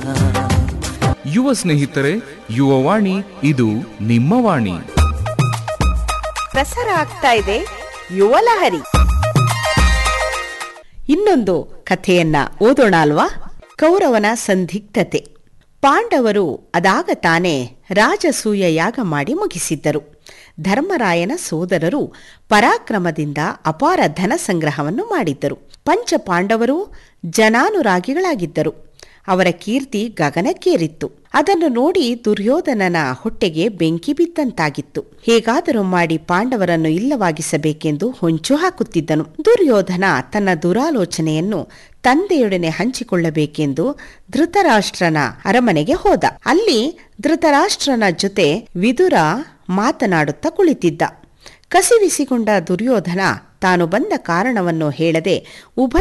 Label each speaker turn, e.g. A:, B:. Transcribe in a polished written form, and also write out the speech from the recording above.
A: ಯುವ ಸ್ನೇಹಿತರೆ, ಯುವವಾಣಿ ಇದು ನಿಮ್ಮ ವಾಣಿ.
B: ಪ್ರಸಾರ ಆಗ್ತಾ ಇದೆ ಯುವಲಹರಿ. ಇನ್ನೊಂದು ಕಥೆಯನ್ನ ಓದೋಣ ಅಲ್ವಾ? ಕೌರವನ ಸಂದಿಗ್ಧತೆ. ಪಾಂಡವರು ಅದಾಗ ತಾನೇ ರಾಜಸೂಯ ಯಾಗ ಮಾಡಿ ಮುಗಿಸಿದ್ದರು. ಧರ್ಮರಾಯನ ಸೋದರರು ಪರಾಕ್ರಮದಿಂದ ಅಪಾರ ಧನ ಸಂಗ್ರಹವನ್ನು ಮಾಡಿದ್ದರು. ಪಂಚ ಪಾಂಡವರು ಜನಾನುರಾಗಿಗಳಾಗಿದ್ದರು. ಅವರ ಕೀರ್ತಿ ಗಗನಕ್ಕೇರಿತ್ತು. ಅದನ್ನು ನೋಡಿ ದುರ್ಯೋಧನನ ಹೊಟ್ಟೆಗೆ ಬೆಂಕಿ ಬಿದ್ದಂತಾಗಿತ್ತು. ಹೇಗಾದರೂ ಮಾಡಿ ಪಾಂಡವರನ್ನು ಇಲ್ಲವಾಗಿಸಬೇಕೆಂದು ಹೊಂಚು ಹಾಕುತ್ತಿದ್ದನು. ದುರ್ಯೋಧನ ತನ್ನ ದುರಾಲೋಚನೆಯನ್ನು ತಂದೆಯೊಡನೆ ಹಂಚಿಕೊಳ್ಳಬೇಕೆಂದು ಧೃತರಾಷ್ಟ್ರನ ಅರಮನೆಗೆ ಹೋದ. ಅಲ್ಲಿ ಧೃತರಾಷ್ಟ್ರನ ಜೊತೆ ವಿದುರ ಮಾತನಾಡುತ್ತಾ ಕುಳಿತಿದ್ದ. ಕಸಿವಿಸಿಗೊಂಡ ದುರ್ಯೋಧನ ತಾನು ಬಂದ ಕಾರಣವನ್ನು ಹೇಳದೆ